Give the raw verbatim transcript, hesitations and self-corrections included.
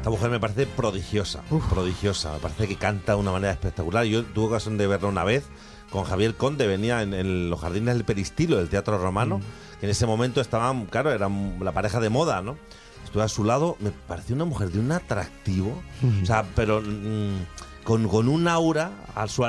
Esta mujer me parece prodigiosa, Uf. prodigiosa. Me parece que canta de una manera espectacular. Yo tuve ocasión de verla una vez con Javier Conde, venía en, en los jardines del Peristilo, del Teatro Romano, mm. que en ese momento estaban, claro, eran la pareja de moda, ¿no? Estuve a su lado, me pareció una mujer de un atractivo, mm. o sea, pero mm, con, con un aura a su